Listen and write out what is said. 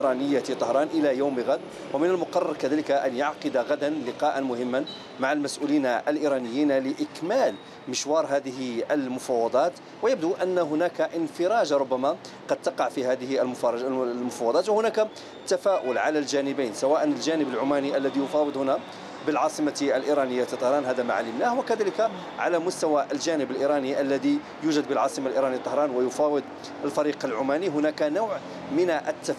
إيرانية طهران إلى يوم غد. ومن المقرر كذلك أن يعقد غدا لقاء مهما مع المسؤولين الإيرانيين لإكمال مشوار هذه المفاوضات. ويبدو أن هناك انفراج ربما قد تقع في هذه المفاوضات، وهناك تفاؤل على الجانبين، سواء الجانب العماني الذي يفاوض هنا بالعاصمة الإيرانية طهران، هذا ما علمناه، وكذلك على مستوى الجانب الإيراني الذي يوجد بالعاصمة الإيرانية طهران ويفاوض الفريق العماني. هناك نوع من التفاؤل